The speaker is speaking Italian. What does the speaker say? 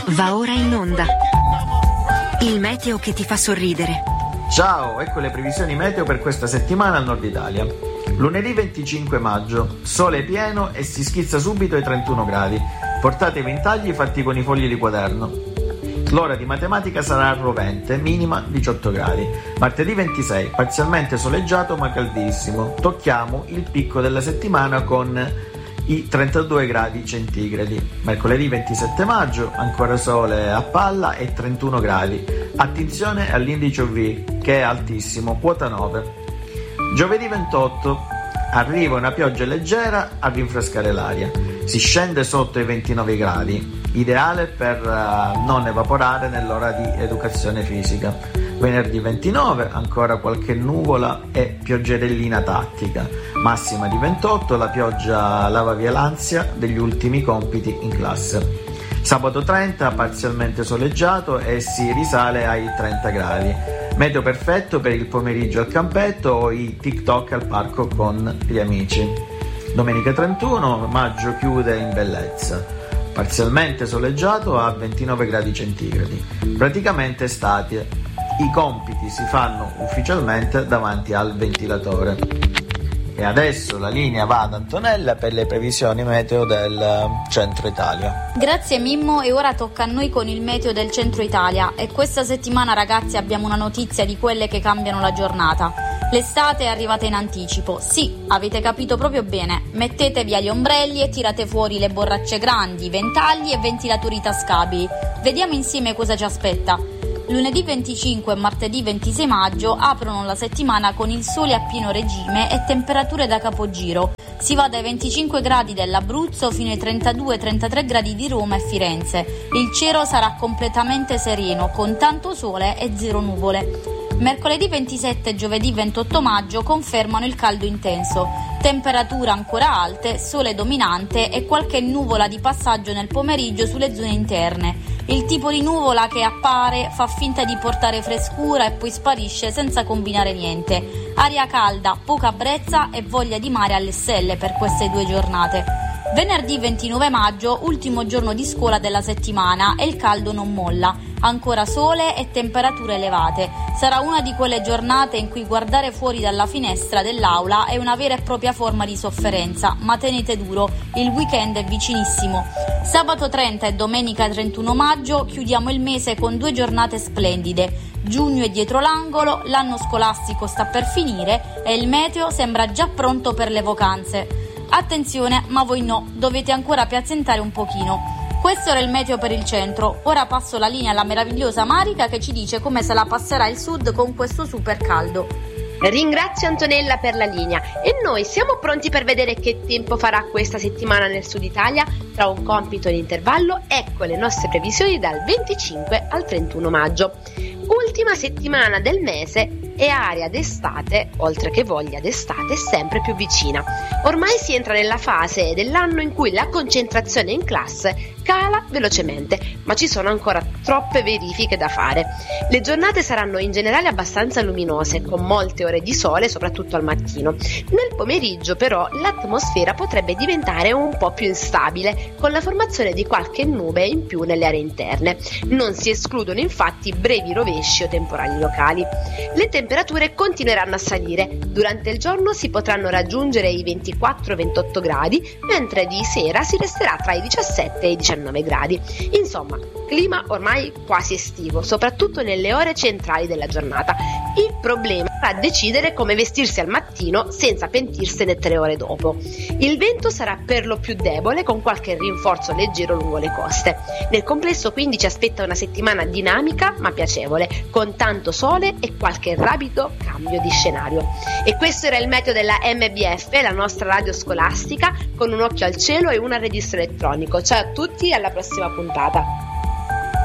Va ora in onda. Il meteo che ti fa sorridere. Ciao, ecco le previsioni meteo per questa settimana al nord Italia. Lunedì 25 maggio, sole pieno e si schizza subito ai 31 gradi. Portate i ventagli fatti con i fogli di quaderno. L'ora di matematica sarà rovente, minima 18 gradi. Martedì 26, parzialmente soleggiato ma caldissimo. Tocchiamo il picco della settimana con i 32 gradi centigradi. Mercoledì 27 maggio, ancora sole a palla e 31 gradi. Attenzione all'indice UV che è altissimo, quota 9. Giovedì 28, arriva una pioggia leggera a rinfrescare l'aria. Si scende sotto i 29 gradi, ideale per non evaporare nell'ora di educazione fisica. Venerdì 29, ancora qualche nuvola e pioggerellina tattica. Massima di 28, la pioggia lava via l'ansia degli ultimi compiti in classe. Sabato 30, parzialmente soleggiato e si risale ai 30 gradi. Meteo perfetto per il pomeriggio al campetto o i TikTok al parco con gli amici. Domenica 31, maggio chiude in bellezza. Parzialmente soleggiato a 29 gradi centigradi. Praticamente estate. I compiti si fanno ufficialmente davanti al ventilatore. E adesso la linea va ad Antonella per le previsioni meteo del centro Italia. Grazie Mimmo, e ora tocca a noi con il meteo del centro Italia. E questa settimana, ragazzi, abbiamo una notizia di quelle che cambiano la giornata. L'estate è arrivata in anticipo. Sì, avete capito proprio bene. Mettete via gli ombrelli e tirate fuori le borracce grandi, ventagli e ventilatori tascabili. Vediamo insieme cosa ci aspetta. Lunedì 25 e martedì 26 maggio aprono la settimana con il sole a pieno regime e temperature da capogiro. Si va dai 25 gradi dell'Abruzzo fino ai 32-33 gradi di Roma e Firenze. Il cielo sarà completamente sereno, con tanto sole e zero nuvole. Mercoledì 27 e giovedì 28 maggio confermano il caldo intenso. Temperature ancora alte, sole dominante e qualche nuvola di passaggio nel pomeriggio sulle zone interne. Il tipo di nuvola che appare fa finta di portare frescura e poi sparisce senza combinare niente. Aria calda, poca brezza e voglia di mare alle stelle per queste 2 giornate. Venerdì 29 maggio, ultimo giorno di scuola della settimana e il caldo non molla. Ancora sole e temperature elevate. Sarà una di quelle giornate in cui guardare fuori dalla finestra dell'aula è una vera e propria forma di sofferenza, ma tenete duro, il weekend è vicinissimo. Sabato 30 e domenica 31 maggio chiudiamo il mese con 2 giornate splendide. Giugno è dietro l'angolo, l'anno scolastico sta per finire e il meteo sembra già pronto per le vacanze. Attenzione, ma voi no, dovete ancora piazzentare un pochino. Questo era il meteo per il centro. Ora passo la linea alla meravigliosa Marica che ci dice come se la passerà il sud con questo super caldo. Ringrazio Antonella per la linea e noi siamo pronti per vedere che tempo farà questa settimana nel sud Italia. Tra un compito e l'intervallo, ecco le nostre previsioni dal 25 al 31 maggio. Ultima settimana del mese e aria d'estate, oltre che voglia d'estate, sempre più vicina. Ormai si entra nella fase dell'anno in cui la concentrazione in classe cala velocemente, ma ci sono ancora troppe verifiche da fare. Le giornate saranno in generale abbastanza luminose, con molte ore di sole, soprattutto al mattino. Nel pomeriggio, però, l'atmosfera potrebbe diventare un po' più instabile, con la formazione di qualche nube in più nelle aree interne. Non si escludono infatti brevi rovesci o temporali locali. Le temperature continueranno a salire. Durante il giorno si potranno raggiungere i 24-28 gradi, mentre di sera si resterà tra i 17 e i 19 gradi. Insomma, clima ormai quasi estivo, soprattutto nelle ore centrali della giornata. Il problema sarà decidere come vestirsi al mattino senza pentirsene 3 ore dopo. Il vento sarà per lo più debole, con qualche rinforzo leggero lungo le coste. Nel complesso quindi ci aspetta una settimana dinamica ma piacevole, con tanto sole e qualche rapido cambio di scenario. E questo era il meteo della MBF, la nostra radio scolastica, con un occhio al cielo e un registro elettronico. Ciao a tutti, alla prossima puntata.